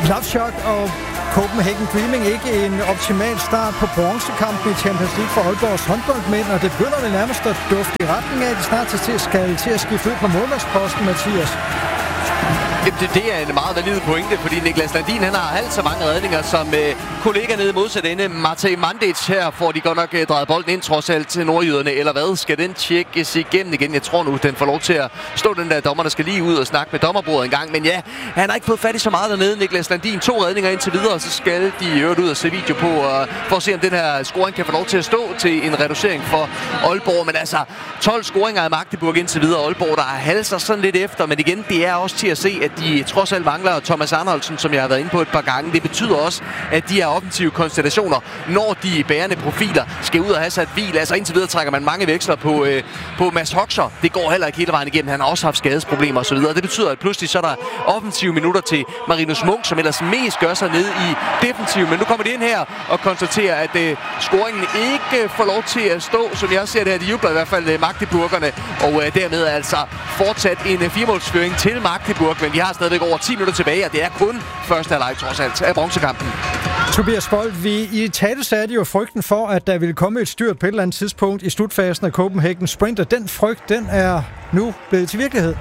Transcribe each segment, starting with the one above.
Love Shot og Copenhagen Dreaming ikke en optimal start på bronzekampen i Champions League for Aalborgs håndboldmænd, og det begynder vel nærmest at dufte i retning af, at de snart skal til at skifte ud på målmandsposten, Mathias. Det er en meget valid pointe, fordi Niklas Landin han har halvt så mange redninger som kollega nede i modsat ende. Matej Mandic her får de godt nok drejet bolden ind trods alt til nordjyderne, eller hvad? Skal den tjekkes igennem igen? Jeg tror nu, den får lov til at stå den der dommer, der skal lige ud og snakke med dommerbordet en gang. Men ja, han har ikke fået fat i så meget dernede, Niklas Landin. 2 redninger indtil videre, og så skal de øvrigt ud og se video på for at se, om den her scoring kan få lov til at stå til en reducering for Aalborg. Men altså, 12 scoringer af Magdeburg indtil videre. Aalborg, der halser sådan lidt efter, men igen, det er også til at se, at de trods alt mangler Thomas Arnoldsen, som jeg har været inde på et par gange. Det betyder også, at de her offensive konstellationer, når de bærende profiler skal ud og have sig et hvil. Altså indtil videre trækker man mange veksler på Mads Hoxer. Det går heller ikke hele vejen igennem. Han har også haft skadesproblemer og så videre. Det betyder, at pludselig så er der offensive minutter til Marinus Munk, som ellers mest gør sig ned i defensiv. Men nu kommer de ind her og konstaterer, at scoringen ikke får lov til at stå, som jeg ser det her. De jubler i hvert fald Magdeburgerne, og dermed altså fortsat en 4-målsføring til Magdeburg, men vi har stadigvæk over 10 minutter tilbage, og det er kun første halvleg trods alt af bronzekampen. Tobias Bold, i tale satte jo frygten for, at der ville komme et styrt på et eller andet tidspunkt i slutfasen af Copenhagen Sprint, og den frygt, den er nu blevet til virkelighed.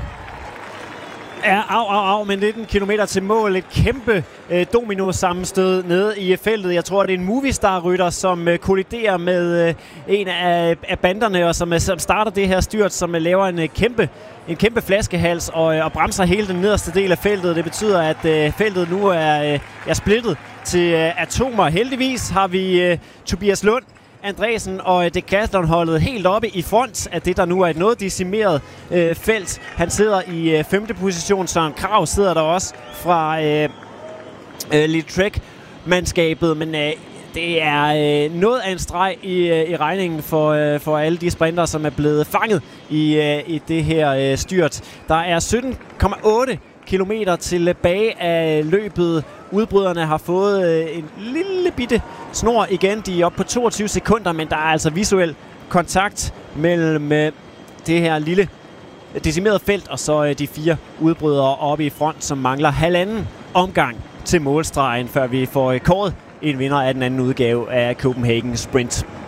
Ja, men 19 kilometer til mål. Et kæmpe domino-sammenstød nede i feltet. Jeg tror, det er en Movistar-rytter, som kolliderer med en af banderne, og som starter det her styrt, som laver en kæmpe flaskehals og bremser hele den nederste del af feltet. Det betyder, at feltet nu er splittet til atomer. Heldigvis har vi Tobias Lund Andresen og Decathlon-holdet helt oppe i front af det, der nu er et noget decimeret felt. Han sidder i 5. position. Søren Krag sidder der også fra Lille Trek-mandskabet, men det er noget af en streg i regningen for alle de sprinter, som er blevet fanget i det her styrt. Der er 17,8 kilometer tilbage af løbet. Udbryderne har fået en lille bitte snor igen. De er oppe på 22 sekunder, men der er altså visuel kontakt mellem det her lille decimerede felt og så de 4 udbrydere oppe i front, som mangler halvanden omgang til målstregen, før vi får kåret en vinder af den anden udgave af Copenhagen Sprint.